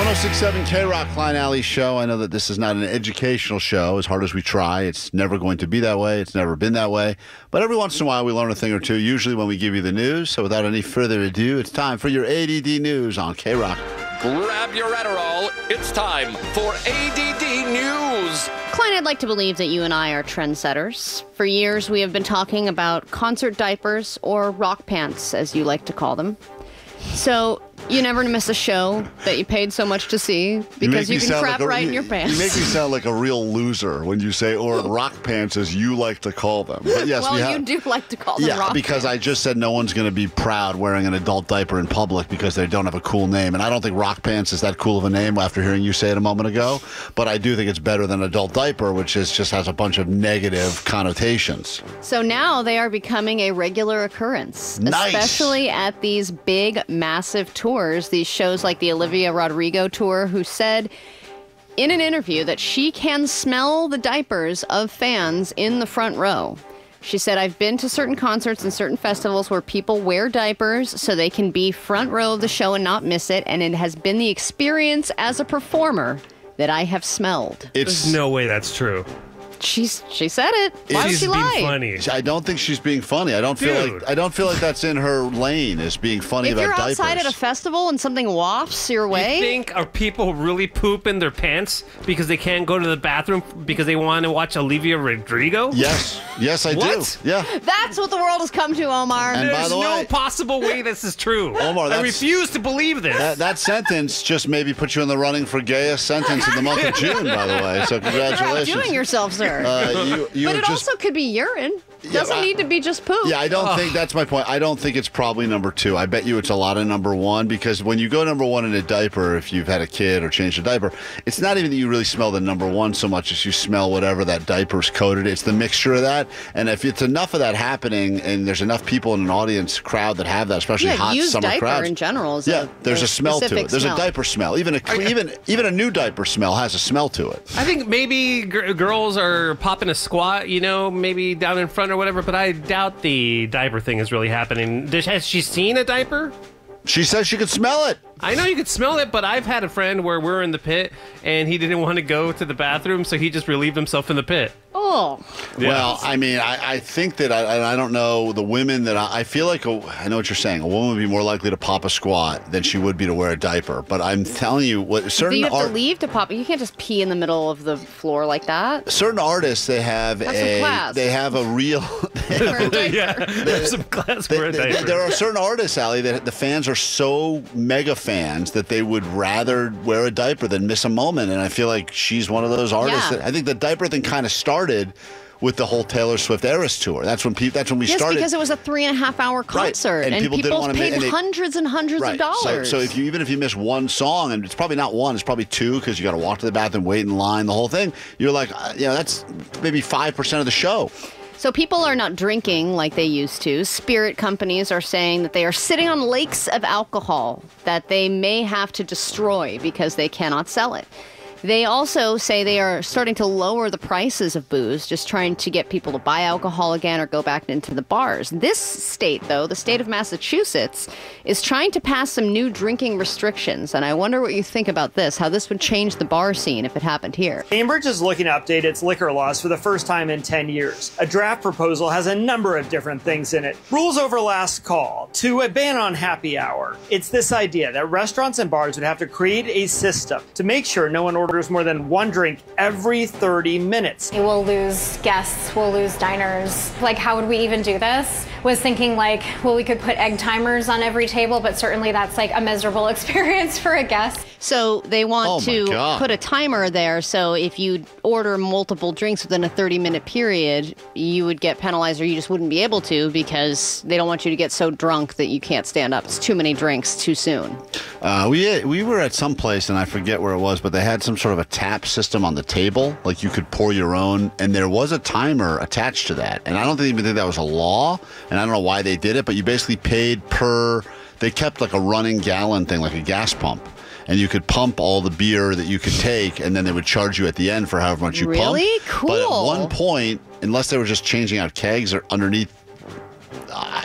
1067 K-Rock, Klein Alley Show. I know that this is not an educational show. As hard as we try, it's never going to be that way. It's never been that way. But every once in a while, we learn a thing or two, usually when we give you the news. So without any further ado, it's time for your ADD news on K-Rock. Grab your Adderall. It's time for ADD News. Klein, I'd like to believe that you and I are trendsetters. For years, we have been talking about concert diapers, or rock pants, as you like to call them. So you never miss a show that you paid so much to see because you can crap right in your pants. You make me sound like a real loser when you say, or rock pants, as you like to call them. But yes, well, you do like to call them rock pants. Because I just said no one's going to be proud wearing an adult diaper in public because they don't have a cool name. And I don't think rock pants is that cool of a name after hearing you say it a moment ago. But I do think it's better than adult diaper, which just has a bunch of negative connotations. So now they are becoming a regular occurrence, Nice. Especially at these big, massive tours. These shows like the Olivia Rodrigo tour, who said in an interview that she can smell the diapers of fans in the front row. She said, I've been to certain concerts and certain festivals where people wear diapers so they can be front row of the show and not miss it. And it has been the experience as a performer that I have smelled. There's no way that's true. She said it. Why would she lie? Funny. I don't think she's being funny. I don't feel like that's in her lane, is being funny about diapers. If you're outside at a festival and something wafts your way, You think are people really pooping their pants because they can't go to the bathroom because they want to watch Olivia Rodrigo? Yes, I What? do. Yeah. that's what the world has come to, Omar. And by There's the way, no possible way this is true. Omar, I refuse to believe this. That sentence just maybe put you in the running for gayest sentence in the month of June, by the way. So congratulations. You're outdoing yourself, sir. You but it also could be urine. Doesn't need to be just poop. Yeah, I don't think that's my point. I don't think it's probably number two. I bet you it's a lot of number one, because when you go number one in a diaper, if you've had a kid or changed a diaper, it's not even that you really smell the number one so much as you smell whatever that diaper's coated. It's the mixture of that. And if it's enough of that happening and there's enough people in an audience crowd that have that, especially hot summer diaper crowds. in general is there's a smell to it. There's smell. a diaper smell. Even a new diaper smell has a smell to it. I think maybe girls are popping a squat, maybe down in front or whatever, but I doubt the diaper thing is really happening. Has she seen a diaper? She says she could smell it. I know you could smell it, but I've had a friend where we're in the pit and he didn't want to go to the bathroom, so he just relieved himself in the pit. Oh. Yeah. Well, I mean, I think that I don't know the women that I feel like I know what you're saying. A woman would be more likely to pop a squat than she would be to wear a diaper. But I'm telling you, what certain Do you have to leave to pop? You can't just pee in the middle of the floor like that. Certain artists, they have a real. Yeah, there's some class for a diaper. There are certain artists, Allie, that the fans are so mega fans that they would rather wear a diaper than miss a moment. And I feel like she's one of those artists. Yeah. I think the diaper thing kind of started with the whole Taylor Swift Eras tour. That's when we started. Yes, because it was a 3.5-hour concert, right. And people paid hundreds and hundreds of dollars. So even if you miss one song, and it's probably not one, it's probably two, because you got to walk to the bathroom, wait in line, the whole thing. You're like, that's maybe 5% of the show. So people are not drinking like they used to. Spirit companies are saying that they are sitting on lakes of alcohol that they may have to destroy because they cannot sell it. They also say they are starting to lower the prices of booze, just trying to get people to buy alcohol again or go back into the bars. This state, though, the state of Massachusetts, is trying to pass some new drinking restrictions. And I wonder what you think about this, how this would change the bar scene if it happened here. Cambridge is looking to update its liquor laws for the first time in 10 years. A draft proposal has a number of different things in it. Rules over last call, to a ban on happy hour. It's this idea that restaurants and bars would have to create a system to make sure no one orders more than one drink every 30 minutes. We'll lose guests, we'll lose diners. Like, how would we even do this? Was thinking like, well, we could put egg timers on every table, but certainly that's like a miserable experience for a guest. So they want to God. put a timer there, so if you order multiple drinks within a 30-minute period, you would get penalized, or you just wouldn't be able to, because they don't want you to get so drunk that you can't stand up. It's too many drinks too soon. We were at some place, and I forget where it was, but they had some sort of a tap system on the table, like you could pour your own, and there was a timer attached to that. And I don't even think that was a law, and I don't know why they did it, but you basically paid they kept like a running gallon thing, like a gas pump. And you could pump all the beer that you could take, and then they would charge you at the end for however much you pumped. Really? Cool. But at one point, unless they were just changing out kegs or underneath,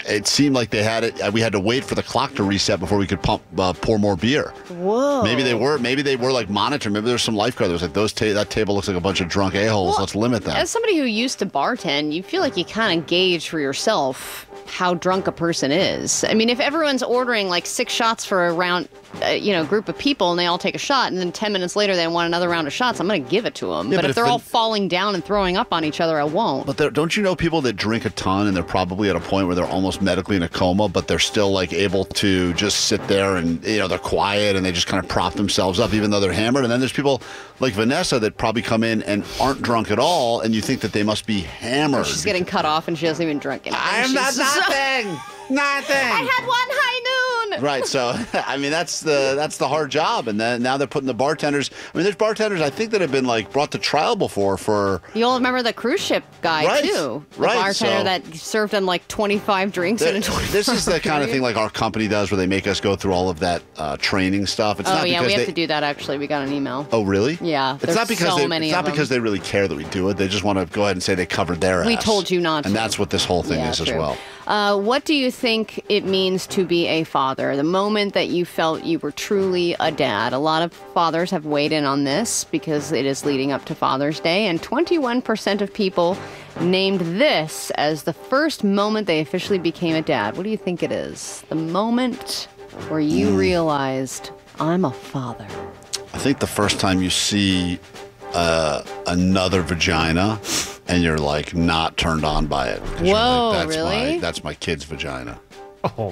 it seemed like they had it. We had to wait for the clock to reset before we could pour more beer. Whoa. Maybe they were like monitoring. Maybe there's some lifeguard that was like, that table looks like a bunch of drunk a-holes. Well, let's limit that. As somebody who used to bartend, you feel like you kind of gauge for yourself how drunk a person is. I mean, if everyone's ordering like 6 shots for a round, group of people, and they all take a shot, and then 10 minutes later they want another round of shots, I'm going to give it to them. Yeah, but if they're all falling down and throwing up on each other, I won't. But don't you know people that drink a ton and they're probably at a point where they're almost medically in a coma, but they're still like able to just sit there and they're quiet and they just kind of prop themselves up even though they're hammered. And then there's people like Vanessa that probably come in and aren't drunk at all, and you think that they must be hammered. She's getting cut off and she doesn't even drink anything. I'm not nothing. Nothing. I had one high noon. Right. So, I mean, that's the hard job. And then now they're putting the bartenders. I mean, there's bartenders I think that have been like brought to trial before for. You'll remember the cruise ship guy right, too. The right, bartender that served them like 25 drinks in a 24 This is the kind of thing like our company does where they make us go through all of that training stuff. It's not yeah, because we have to do that actually. We got an email. Oh, really? Yeah. It's not because many it's not of them. because they really care that we do it. They just want to go ahead and say they covered their ass. We told you not to. And that's what this whole thing is true. as well. What do you think it means to be a father? The moment that you felt you were truly a dad. A lot of fathers have weighed in on this because it is leading up to Father's Day, and 21% of people named this as the first moment they officially became a dad. What do you think it is? The moment where you realized, I'm a father. I think the first time you see another vagina and you're like not turned on by it. Whoa, like, really? That's my kid's vagina. Oh.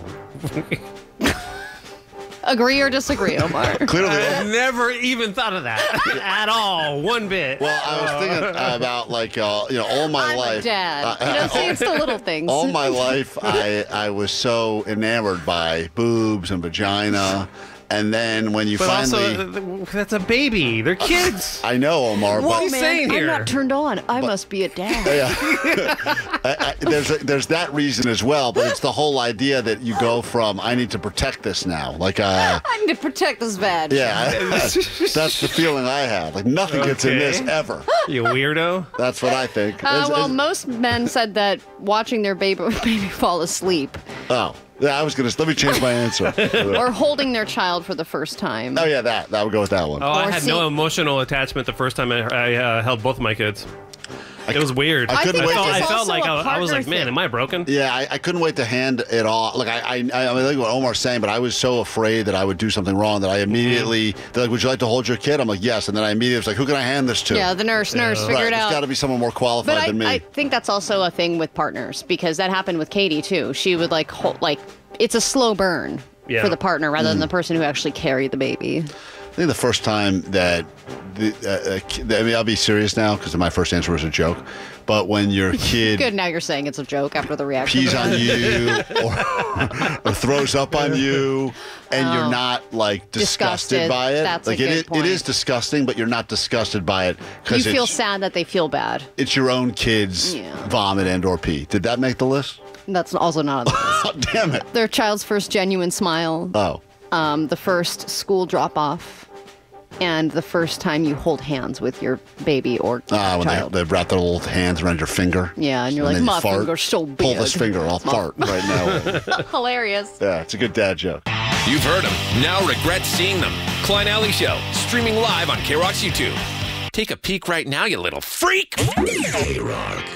Agree or disagree, Omar? Clearly. I've never even thought of that at all. One bit. Well, I was thinking about like all my I'm life. a dad. See, it's the little things. All my life, I was so enamored by boobs and vagina. And then when you but finally... also, that's a baby. They're kids. I know, Omar. Whoa, but he's man, saying here? I'm not turned on. I must be a dad. there's that reason as well, but it's the whole idea that you go from, I need to protect this now. Like, I need to protect this vag. yeah, that's the feeling I have. Like, nothing gets in this ever. You weirdo. That's what I think. Most men said that watching their baby fall asleep Oh. Yeah, let me change my answer. or holding their child for the first time. Oh, yeah, that would go with that one. Oh, I Or had see- no emotional attachment the first time I held both of my kids. It was weird. I couldn't think wait that to- was I felt also like a I was partner like, man, thing. am I broken? Yeah, I couldn't wait to hand it off. Like, I mean, like what Omar's saying, but I was so afraid that I would do something wrong that I immediately, they're like, would you like to hold your kid? I'm like, yes. And then I immediately was like, who can I hand this to? Yeah, the nurse, figure right, it it's out. got to be someone more qualified But than me. I think that's also a thing with partners because that happened with Katie too. She would it's a slow burn for the partner rather than the person who actually carried the baby. I think the first time that, I mean, I'll be serious now because my first answer was a joke, but when your kid Good, now you're saying it's a joke after the reaction. pees on you or throws up on you and you're not like disgusted Disgusted. by it. That's a like good point. it is disgusting, but you're not disgusted by it You because feel sad that they feel bad. it's your own kid's vomit and or pee. Did that make the list? That's also not on the list. Oh, damn it. Their child's first genuine smile, Oh. the first school drop-off, and the first time you hold hands with your baby or When child. they wrap their little hands around your finger. Yeah, and you're then like, you my fart. finger's so big. Pull this finger, I'll fart right now. Hilarious. Yeah, it's a good dad joke. You've heard them. Now regret seeing them. Klein Alley Show, streaming live on K-Rock's YouTube. Take a peek right now, you little freak. K-Rock.